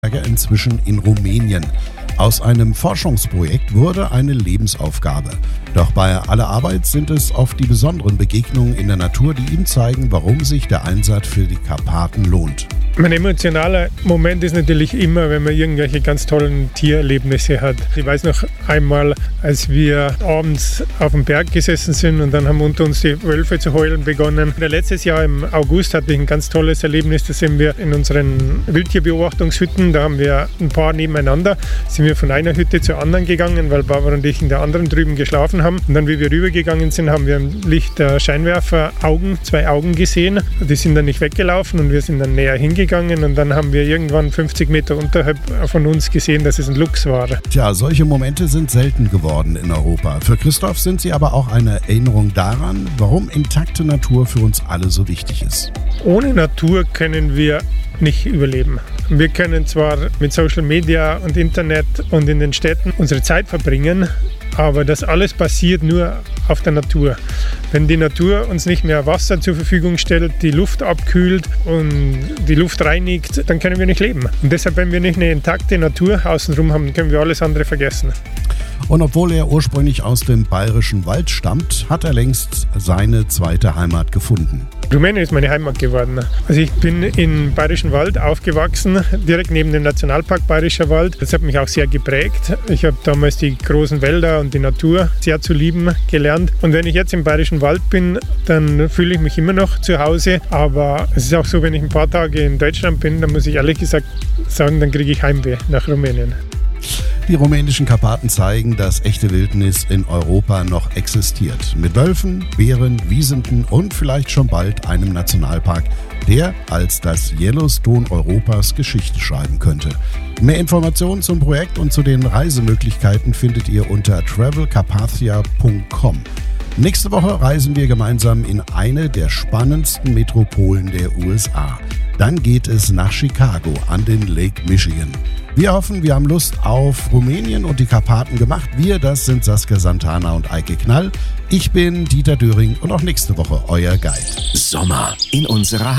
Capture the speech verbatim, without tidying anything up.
inzwischen in Rumänien. Aus einem Forschungsprojekt wurde eine Lebensaufgabe. Doch bei aller Arbeit sind es oft die besonderen Begegnungen in der Natur, die ihm zeigen, warum sich der Einsatz für die Karpaten lohnt. Mein emotionaler Moment ist natürlich immer, wenn man irgendwelche ganz tollen Tiererlebnisse hat. Ich weiß noch einmal, als wir abends auf dem Berg gesessen sind und dann haben unter uns die Wölfe zu heulen begonnen. Letztes Jahr im August hatte ich ein ganz tolles Erlebnis. Da sind wir in unseren Wildtierbeobachtungshütten, da haben wir ein paar nebeneinander, sind wir von einer Hütte zur anderen gegangen, weil Barbara und ich in der anderen drüben geschlafen haben. Und dann, wie wir rübergegangen sind, haben wir im Licht der Scheinwerfer Augen, zwei Augen gesehen. Die sind dann nicht weggelaufen und wir sind dann näher hingegangen. Und dann haben wir irgendwann fünfzig Meter unterhalb von uns gesehen, dass es ein Luchs war. Tja, solche Momente sind selten geworden in Europa. Für Christoph sind sie aber auch eine Erinnerung daran, warum intakte Natur für uns alle so wichtig ist. Ohne Natur können wir nicht überleben. Wir können zwar mit Social Media und Internet und in den Städten unsere Zeit verbringen, aber das alles passiert nur auf der Natur. Wenn die Natur uns nicht mehr Wasser zur Verfügung stellt, die Luft abkühlt und die Luft reinigt, dann können wir nicht leben. Und deshalb, wenn wir nicht eine intakte Natur außenrum haben, können wir alles andere vergessen. Und obwohl er ursprünglich aus dem Bayerischen Wald stammt, hat er längst seine zweite Heimat gefunden. Rumänien ist meine Heimat geworden. Also ich bin im Bayerischen Wald aufgewachsen, direkt neben dem Nationalpark Bayerischer Wald. Das hat mich auch sehr geprägt. Ich habe damals die großen Wälder und die Natur sehr zu lieben gelernt. Und wenn ich jetzt im Bayerischen Wald bin, dann fühle ich mich immer noch zu Hause. Aber es ist auch so, wenn ich ein paar Tage in Deutschland bin, dann muss ich ehrlich gesagt sagen, dann kriege ich Heimweh nach Rumänien. Die rumänischen Karpaten zeigen, dass echte Wildnis in Europa noch existiert. Mit Wölfen, Bären, Wiesenden und vielleicht schon bald einem Nationalpark, der als das Yellowstone Europas Geschichte schreiben könnte. Mehr Informationen zum Projekt und zu den Reisemöglichkeiten findet ihr unter travel carpathia punkt com. Nächste Woche reisen wir gemeinsam in eine der spannendsten Metropolen der U S A. Dann geht es nach Chicago an den Lake Michigan. Wir hoffen, wir haben Lust auf Rumänien und die Karpaten gemacht. Wir, das sind Saskia Santana und Eike Knall. Ich bin Dieter Döring und auch nächste Woche euer Guide. Sommer in unserer